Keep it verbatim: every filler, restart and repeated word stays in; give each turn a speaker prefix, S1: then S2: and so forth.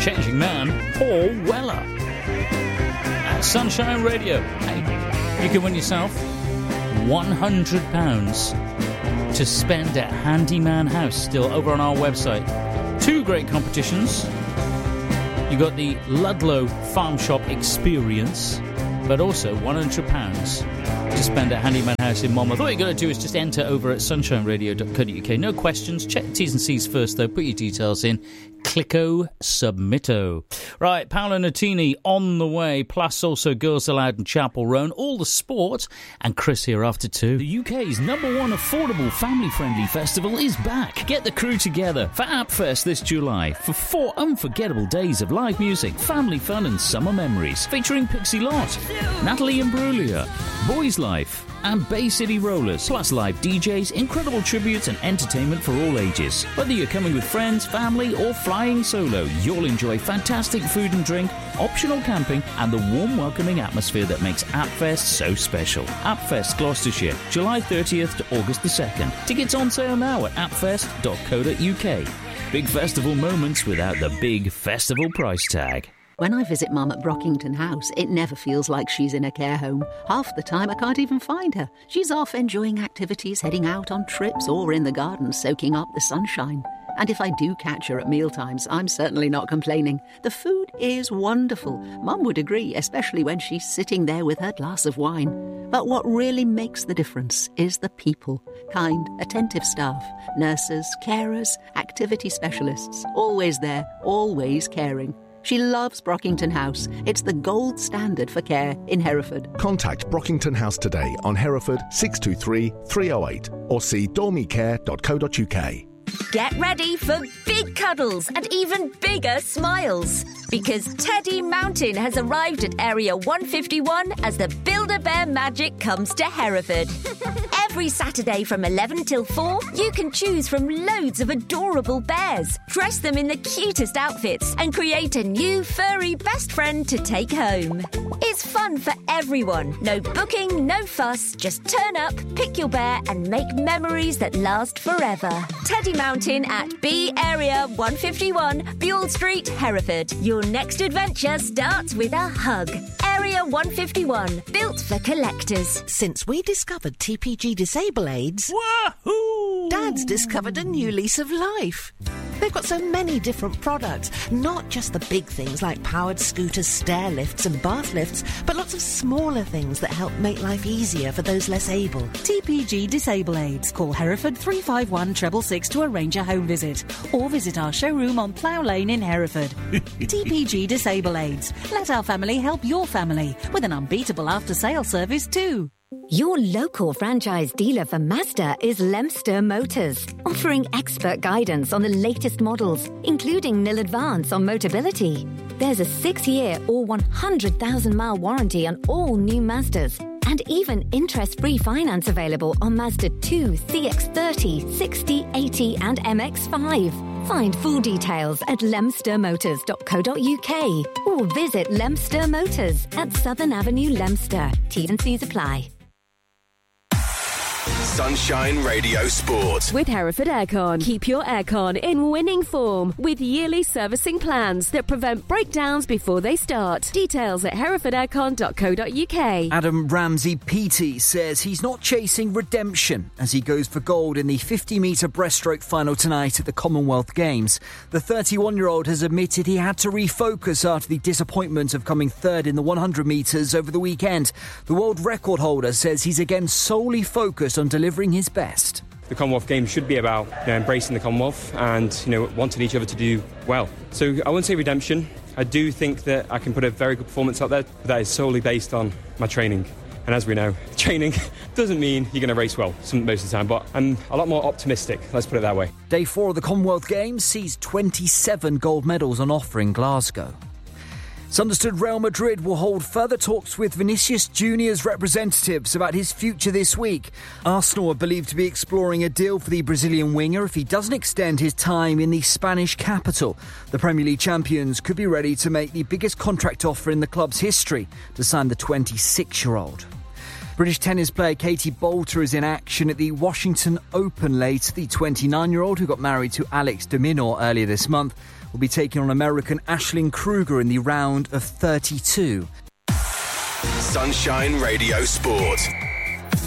S1: Changing Man, Paul Weller. At Sunshine Radio. Hey, you can win yourself one hundred pounds to spend at Handyman House, still over on our website. Two great competitions. You got the Ludlow Farm Shop Experience, but also one hundred pounds to spend at Handyman House in Monmouth. All you got to do is just enter over at sunshine radio dot co dot uk. No questions. Check the T's and C's first, though. Put your details in. Clicko Submitto. Right, Paolo Nutini on the way, plus also Girls Aloud and Chapel Roan, all the sport, and Chris here after two.
S2: The U K's number one affordable family-friendly festival is back. Get the crew together for AppFest this July for four unforgettable days of live music, family fun and summer memories, featuring Pixie Lott, Natalie Imbruglia, Boys Life, and Bay City Rollers, plus live D Js, incredible tributes and entertainment for all ages. Whether you're coming with friends, family or flying solo, you'll enjoy fantastic food and drink, optional camping and the warm welcoming atmosphere that makes AppFest so special. AppFest Gloucestershire, July thirtieth to August the second. Tickets on sale now at appfest dot co dot uk. Big festival moments without the big festival price tag.
S3: When I visit Mum at Brockington House, it never feels like she's in a care home. Half the time I can't even find her. She's off enjoying activities, heading out on trips, or in the garden soaking up the sunshine. And if I do catch her at mealtimes, I'm certainly not complaining. The food is wonderful. Mum would agree, especially when she's sitting there with her glass of wine. But what really makes the difference is the people. Kind, attentive staff, nurses, carers, activity specialists. Always there, always caring. She loves Brockington House. It's the gold standard for care in Hereford.
S4: Contact Brockington House today on Hereford six two three, three oh eight or see dormicare dot co dot uk.
S5: Get ready for big cuddles and even bigger smiles, because Teddy Mountain has arrived at Area one fifty-one as the Build-A-Bear magic comes to Hereford. Every Saturday from eleven till four, you can choose from loads of adorable bears, dress them in the cutest outfits and create a new furry best friend to take home. It's fun for everyone. No booking, no fuss. Just turn up, pick your bear and make memories that last forever. Teddy Mountain at B Area one fifty-one, Buell Street, Hereford. Your next adventure starts with a hug. Area one fifty-one, built for collectors.
S6: Since we discovered T P G Disable Aids,
S2: Wahoo!
S6: Dad's discovered a new lease of life. They've got so many different products, not just the big things like powered scooters, stair lifts and bath lifts, but lots of smaller things that help make life easier for those less able.
S7: T P G Disable Aids. Call Hereford three five one, six six six to arrange a home visit, or visit our showroom on Plough Lane in Hereford. T P G Disable Aids. Let our family help your family with an unbeatable after-sale service too.
S5: Your local franchise dealer for Mazda is Lemster Motors, offering expert guidance on the latest models, including nil advance on Motability. There's a six-year or one hundred thousand mile warranty on all new Mazdas, and even interest-free finance available on Mazda two, C X thirty, sixty, eighty and M X five. Find full details at lemster motors dot co dot uk or visit Lemster Motors at Southern Avenue, Lemster. T's and C's apply.
S8: Sunshine Radio Sport.
S9: With Hereford Aircon. Keep your aircon in winning form with yearly servicing plans that prevent breakdowns before they start. Details at hereford aircon dot co dot uk.
S10: Adam Ramsey Peaty says he's not chasing redemption as he goes for gold in the fifty metre breaststroke final tonight at the Commonwealth Games. The thirty-one-year-old has admitted he had to refocus after the disappointment of coming third in the one hundred metres over the weekend. The world record holder says he's again solely focused on delivering his best.
S11: The Commonwealth Games should be about you know, embracing the Commonwealth and you know wanting each other to do well. So I wouldn't say redemption. I do think that I can put a very good performance out there, but that is solely based on my training. And as we know, training doesn't mean you're going to race well some, most of the time, but I'm a lot more optimistic, let's put it that way.
S10: Day four of the Commonwealth Games sees twenty-seven gold medals on offer in Glasgow. It's understood Real Madrid will hold further talks with Vinicius Junior's representatives about his future this week. Arsenal are believed to be exploring a deal for the Brazilian winger if he doesn't extend his time in the Spanish capital. The Premier League champions could be ready to make the biggest contract offer in the club's history to sign the twenty-six-year-old. British tennis player Katie Boulter is in action at the Washington Open later. The twenty-nine-year-old who got married to Alex de Minaur earlier this month will be taking on American Aisling Kruger in the round of thirty-two.
S8: Sunshine Radio Sport.